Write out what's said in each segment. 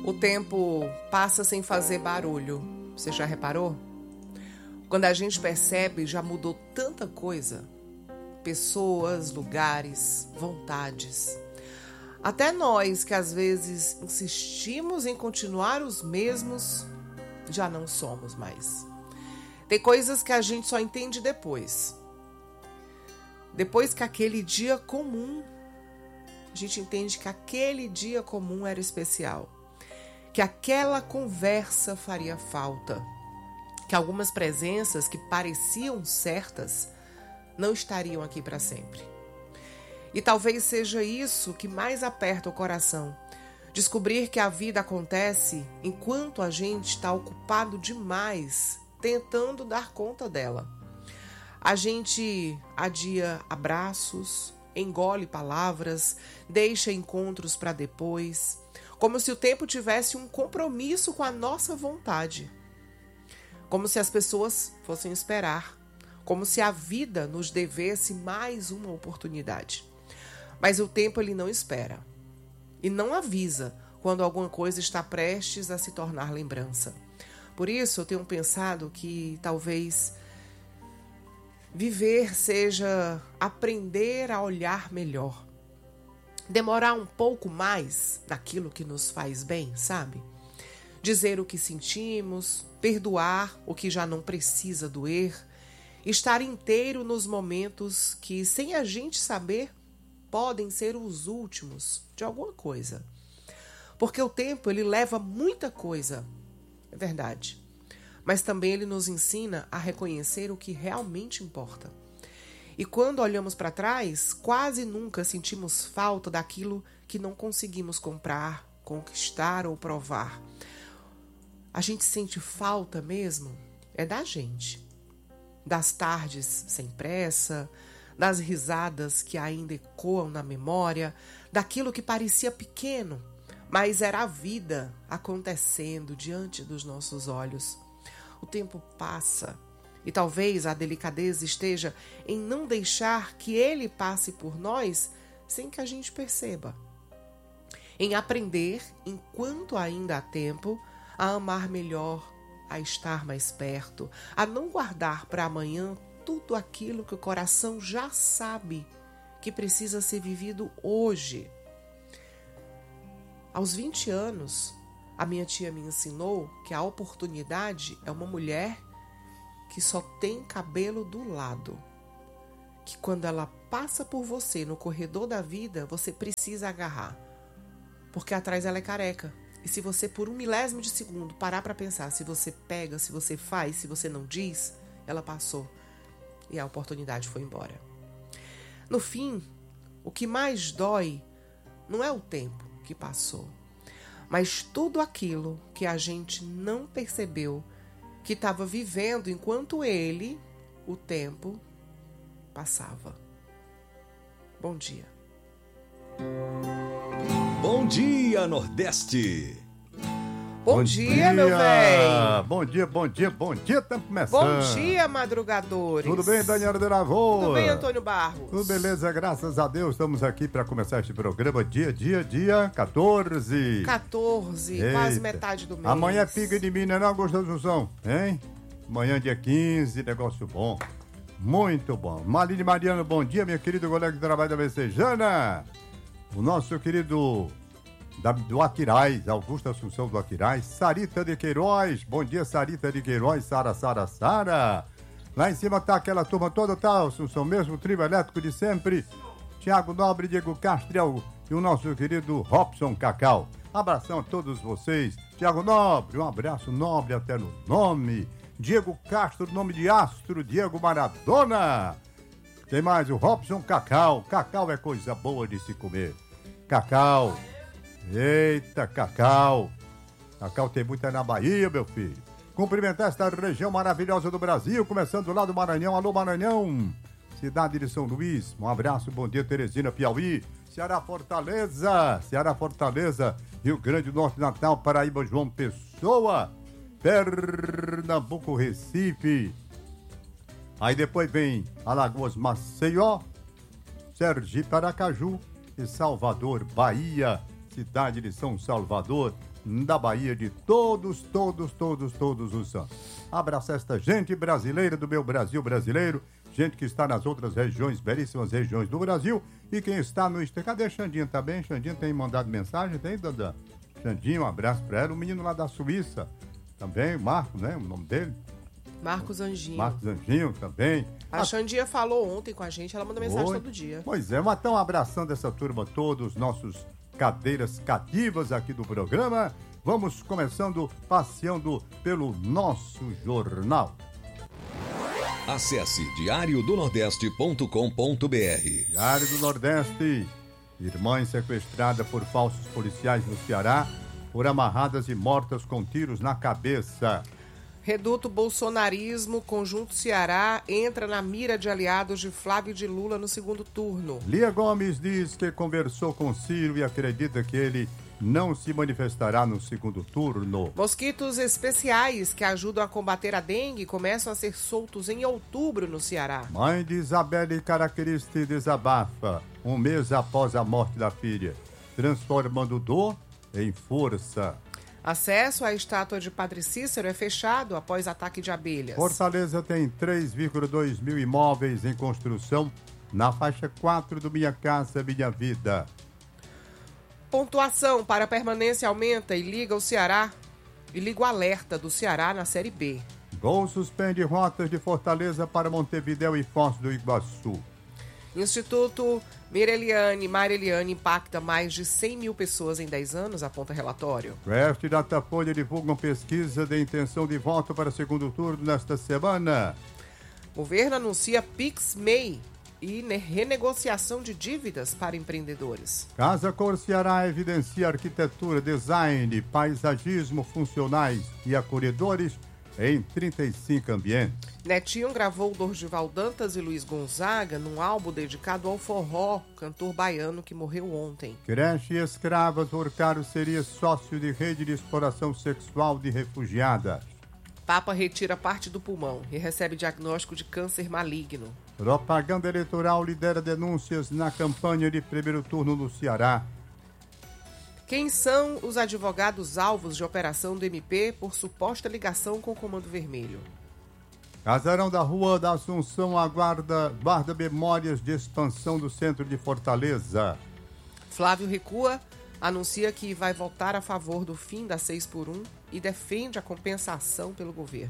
O tempo passa sem fazer barulho. Você já reparou? Quando a gente percebe, já mudou tanta coisa. Pessoas, lugares, vontades. Até nós, que às vezes insistimos em continuar os mesmos, já não somos mais. Tem coisas que a gente só entende depois. Depois que aquele dia comum, a gente entende que aquele dia comum era especial. Que aquela conversa faria falta. Que algumas presenças que pareciam certas não estariam aqui para sempre. E talvez seja isso que mais aperta o coração. Descobrir que a vida acontece enquanto a gente está ocupado demais tentando dar conta dela. A gente adia abraços, engole palavras, deixa encontros para depois, como se o tempo tivesse um compromisso com a nossa vontade. Como se as pessoas fossem esperar, como se a vida nos devesse mais uma oportunidade. Mas o tempo ele não espera e não avisa quando alguma coisa está prestes a se tornar lembrança. Por isso eu tenho pensado que talvez viver seja aprender a olhar melhor. Demorar um pouco mais naquilo que nos faz bem, sabe? Dizer o que sentimos, perdoar o que já não precisa doer, estar inteiro nos momentos que, sem a gente saber, podem ser os últimos de alguma coisa. Porque o tempo, ele leva muita coisa, é verdade. Mas também ele nos ensina a reconhecer o que realmente importa. E quando olhamos para trás, quase nunca sentimos falta daquilo que não conseguimos comprar, conquistar ou provar. A gente sente falta mesmo é da gente. Das tardes sem pressa, das risadas que ainda ecoam na memória, daquilo que parecia pequeno, mas era a vida acontecendo diante dos nossos olhos. O tempo passa e talvez a delicadeza esteja em não deixar que ele passe por nós sem que a gente perceba. Em aprender, enquanto ainda há tempo, a amar melhor, a estar mais perto, a não guardar para amanhã tudo aquilo que o coração já sabe que precisa ser vivido hoje. Aos 20 anos, a minha tia me ensinou que a oportunidade é uma mulher que só tem cabelo do lado. Que quando ela passa por você no corredor da vida, você precisa agarrar. Porque atrás ela é careca. E se você, por 1/1000 de segundo, parar para pensar, se você pega, se você faz, se você não diz, ela passou. E a oportunidade foi embora. No fim, o que mais dói não é o tempo que passou, mas tudo aquilo que a gente não percebeu que estava vivendo enquanto ele, o tempo, passava. Bom dia. Bom dia, Nordeste. Bom dia, meu velho. Bom dia, estamos começando. Bom dia, madrugadores. Tudo bem, Daniela de Lavoura? Tudo bem, Antônio Barros? Tudo beleza, graças a Deus. Estamos aqui para começar este programa dia 14. 14, Eita. quase metade do mês. Amanhã é pica de mim, não é, Gostosão? Hein? Amanhã dia 15, negócio bom. Muito bom. Maline Mariano, bom dia, minha querida colega de trabalho da Messejana. O nosso querido do Aquiraz, Augusto Assunção do Aquiraz, Sarita de Queiroz, bom dia Sarita de Queiroz, Sara. Lá em cima tá aquela turma toda, tá, Assunção, mesmo trio elétrico de sempre, Tiago Nobre, Diego Castro e o nosso querido Robson Cacau. Abração a todos vocês, Tiago Nobre, um abraço nobre até no nome, Diego Castro, nome de astro, Diego Maradona. Tem mais o Robson Cacau, Cacau é coisa boa de se comer, Cacau. Eita, Cacau. Cacau tem muita na Bahia, meu filho. Cumprimentar esta região maravilhosa do Brasil, começando lá do Maranhão. Alô, Maranhão. Cidade de São Luís. Um abraço, bom dia, Teresina, Piauí. Ceará, Fortaleza. Rio Grande do Norte, Natal, Paraíba, João Pessoa. Pernambuco, Recife. Aí depois vem Alagoas, Maceió, Sergipe, Aracaju e Salvador, Bahia. Cidade de São Salvador. da Bahia de todos os santos. Abraço esta gente brasileira do meu Brasil brasileiro, gente que está nas outras regiões, belíssimas regiões do Brasil, e quem está no exterior. Cadê Xandinha? Tá bem? Xandinha tem mandado mensagem? Tem, Dandan? Xandinha, um abraço pra ela. O menino lá da Suíça também, Marcos, né? O nome dele? Marcos Anjinho. Marcos Anjinho também. A Xandinha falou ontem com a gente, ela manda mensagem todo dia. Pois é, mas estão abraçando essa turma todos, nossos cadeiras cativas aqui do programa. Vamos começando, passeando pelo nosso jornal. Acesse diariodonordeste.com.br. Diário do Nordeste. Irmã sequestrada por falsos policiais no Ceará, por amarradas e mortas com tiros na cabeça. Reduto bolsonarismo, Conjunto Ceará entra na mira de aliados de Flávio de Lula no segundo turno. Lia Gomes diz que conversou com Ciro e acredita que ele não se manifestará no segundo turno. Mosquitos especiais que ajudam a combater a dengue começam a ser soltos em outubro no Ceará. Mãe de Isabelle Caracteristi desabafa, um mês após a morte da filha, transformando dor em força. Acesso à estátua de Padre Cícero é fechado após ataque de abelhas. Fortaleza tem 3,2 mil imóveis em construção na faixa 4 do Minha Casa Minha Vida. Pontuação para permanência aumenta e liga o Ceará e liga o alerta do Ceará na Série B. Gol suspende rotas de Fortaleza para Montevidéu e Foz do Iguaçu. Instituto Mareliane impacta mais de 100 mil pessoas em 10 anos, aponta relatório. Craft e Datafolha divulgam pesquisa de intenção de voto para segundo turno nesta semana. Governo anuncia PixMEI e renegociação de dívidas para empreendedores. Casa Cor Ceará evidencia arquitetura, design, paisagismo funcionais e acolhedores em 35 ambientes. Netinho gravou Dorival Dantas e Luiz Gonzaga num álbum dedicado ao forró, cantor baiano que morreu ontem. Creche Escravas, Orcário seria sócio de rede de exploração sexual de refugiadas. Papa retira parte do pulmão e recebe diagnóstico de câncer maligno. Propaganda eleitoral lidera denúncias na campanha de primeiro turno no Ceará. Quem são os advogados alvos de operação do MP por suposta ligação com o Comando Vermelho? Casarão da Rua da Assunção guarda memórias de expansão do centro de Fortaleza. Flávio recua, anuncia que vai votar a favor do fim da 6x1 e defende a compensação pelo governo.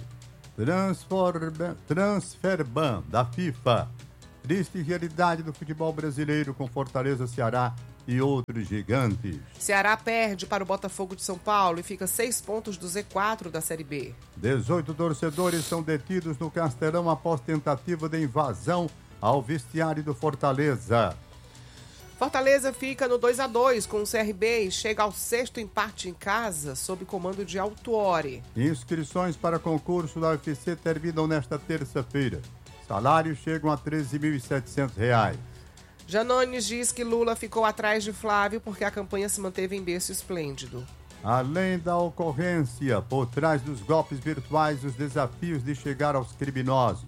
Transferban da FIFA. Triste realidade do futebol brasileiro com Fortaleza, Ceará e outros gigantes. Ceará perde para o Botafogo de São Paulo e fica 6 pontos do Z4 da Série B. 18 torcedores são detidos no Castelão após tentativa de invasão ao vestiário do Fortaleza. Fortaleza fica no 2-2 com o CRB e chega ao 6º empate em casa sob comando de Autuori. Inscrições para concurso da UFC terminam nesta terça-feira. Salários chegam a R$ 13.700. Janones diz que Lula ficou atrás de Flávio porque a campanha se manteve em berço esplêndido. Além da ocorrência, por trás dos golpes virtuais, os desafios de chegar aos criminosos.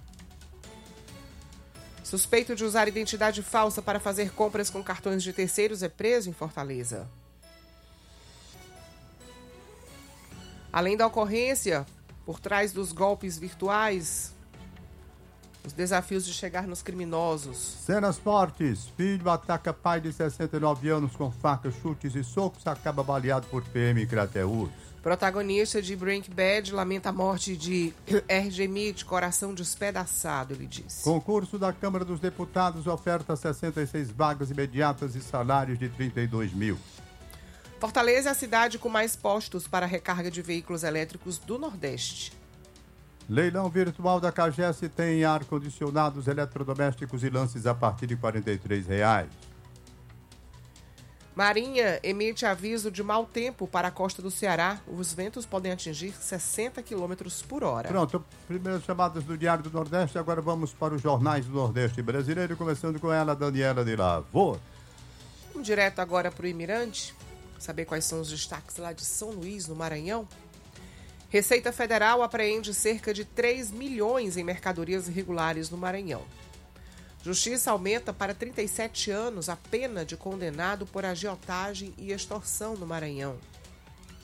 Suspeito de usar identidade falsa para fazer compras com cartões de terceiros é preso em Fortaleza. Além da ocorrência, por trás dos golpes virtuais, os desafios de chegar nos criminosos. Cenas fortes. Filho ataca pai de 69 anos com facas, chutes e socos, acaba baleado por PM em Crateús. Protagonista de Breaking Bad lamenta a morte de R.G. Mead, coração despedaçado, ele disse. Concurso da Câmara dos Deputados oferta 66 vagas imediatas e salários de 32 mil. Fortaleza é a cidade com mais postos para recarga de veículos elétricos do Nordeste. Leilão virtual da CAGES tem ar-condicionados, eletrodomésticos e lances a partir de R$ 43. Marinha emite aviso de mau tempo para a costa do Ceará. Os ventos podem atingir 60 km por hora. Pronto, primeiras chamadas do Diário do Nordeste. Agora vamos para os jornais do Nordeste brasileiro, começando com ela, Daniela de Lavor. Vamos direto agora para o Imirante, saber quais são os destaques lá de São Luís, no Maranhão. Receita Federal apreende cerca de 3 milhões em mercadorias irregulares no Maranhão. Justiça aumenta para 37 anos a pena de condenado por agiotagem e extorsão no Maranhão.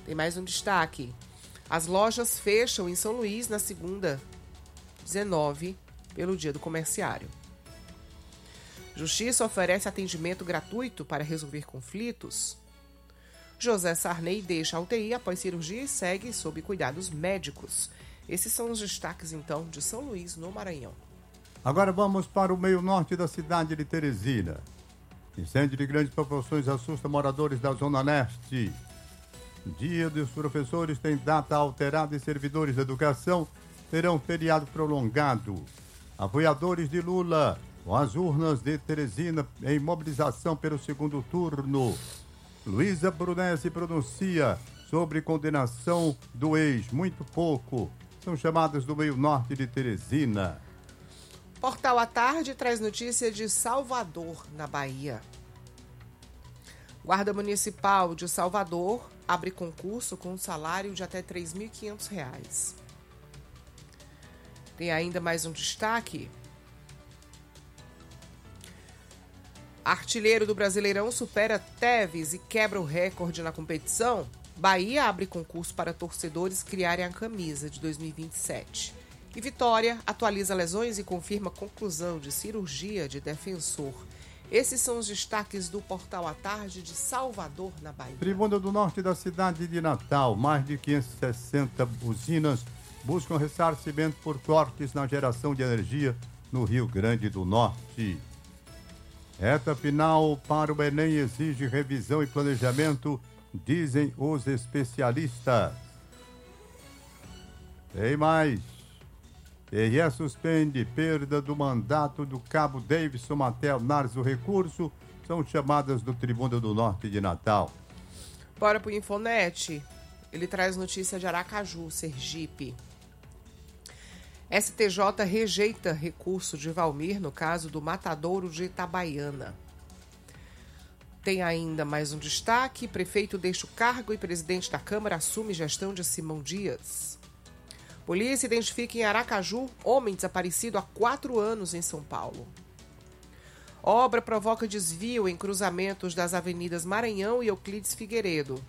Tem mais um destaque. As lojas fecham em São Luís na segunda, 19, pelo Dia do Comerciário. Justiça oferece atendimento gratuito para resolver conflitos. José Sarney deixa a UTI após cirurgia e segue sob cuidados médicos. Esses são os destaques, então, de São Luís, no Maranhão. Agora vamos para o meio norte da cidade de Teresina. Incêndio de grandes proporções assusta moradores da Zona Leste. Dia dos professores tem data alterada e servidores da educação terão feriado prolongado. Apoiadores de Lula com as urnas de Teresina em mobilização pelo segundo turno. Luísa Brunet se pronuncia sobre condenação do ex. Muito pouco. São chamadas do meio norte de Teresina. Portal à Tarde traz notícia de Salvador, na Bahia. Guarda Municipal de Salvador abre concurso com um salário de até R$ 3.500. Tem ainda mais um destaque. Artilheiro do Brasileirão supera Tevez e quebra o recorde na competição. Bahia abre concurso para torcedores criarem a camisa de 2027. E Vitória atualiza lesões e confirma conclusão de cirurgia de defensor. Esses são os destaques do Portal à Tarde de Salvador, na Bahia. Tribuna do Norte da cidade de Natal. Mais de 560 usinas buscam ressarcimento por cortes na geração de energia no Rio Grande do Norte. Reta final para o Enem exige revisão e planejamento, dizem os especialistas. Tem mais. TRE suspende perda do mandato do cabo Davidson Matel Nares. O recurso são chamadas do Tribuna do Norte de Natal. Bora pro Infonet. Ele traz notícia de Aracaju, Sergipe. STJ rejeita recurso de Valmir no caso do matadouro de Itabaiana. Tem ainda mais um destaque. Prefeito deixa o cargo e presidente da Câmara assume gestão de Simão Dias. Polícia identifica em Aracaju homem desaparecido há 4 anos em São Paulo. Obra provoca desvio em cruzamentos das avenidas Maranhão e Euclides Figueiredo.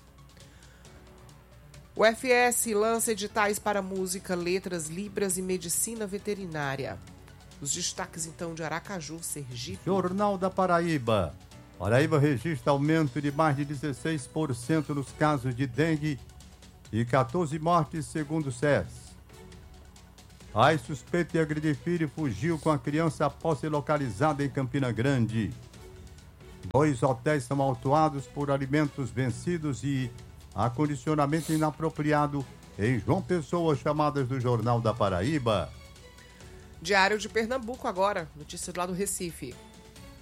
O FS lança editais para música, letras, libras e medicina veterinária. Os destaques, então, de Aracaju, Sergipe. Jornal da Paraíba. Paraíba registra aumento de mais de 16% nos casos de dengue e 14 mortes, segundo o SES. Pai suspeito de agredir filho fugiu com a criança após ser localizada em Campina Grande. 2 hotéis são autuados por alimentos vencidos e acondicionamento inapropriado em João Pessoa, chamadas do Jornal da Paraíba. Diário de Pernambuco agora, notícia do lado do Recife.